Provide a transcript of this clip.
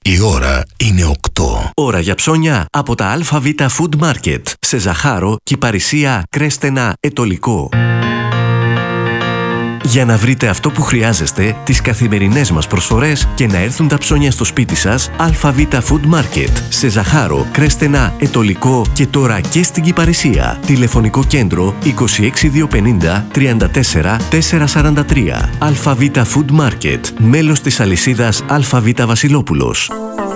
Η ώρα είναι 8. Ώρα για ψώνια από τα ΑΒ Food Market σε Ζαχάρο, Κυπαρισία, Κρέστενα, Ετωλικό. Για να βρείτε αυτό που χρειάζεστε, τις καθημερινές μας προσφορές και να έρθουν τα ψώνια στο σπίτι σας, ΑΒ Food Market σε Ζαχάρο, Κρέστενα, Ετωλικό και τώρα και στην Κυπαρισία. Τηλεφωνικό κέντρο 26250 34 443. ΑΒ Food Market, μέλος της αλυσίδας ΑΒ Βασιλόπουλος.